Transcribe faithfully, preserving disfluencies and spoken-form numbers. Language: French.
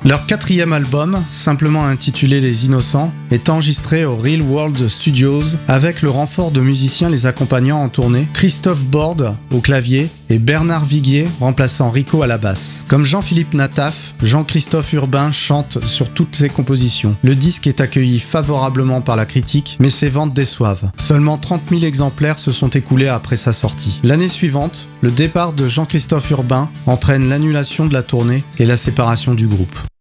Leur quatrième album, simplement intitulé Les Innocents, est enregistré au Real World Studios avec le renfort de musiciens les accompagnant en tournée, Christophe Borde au clavier et Bernard Viguier remplaçant Rico à la basse. Comme Jean-Philippe Nataf, Jean-Christophe Urbain chante sur toutes ses compositions. Le disque est accueilli favorablement par la critique, mais ses ventes déçoivent. Seulement trente mille exemplaires se sont écoulés après sa sortie. L'année suivante, le départ de Jean-Christophe Urbain entraîne l'annulation de la tournée et la séparation du groupe.